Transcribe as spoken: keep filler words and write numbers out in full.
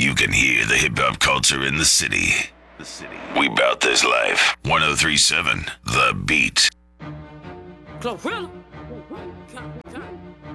You can hear the hip-hop culture in the city. The city. We bout this life. one oh three point seven, The Beat. Glorilla.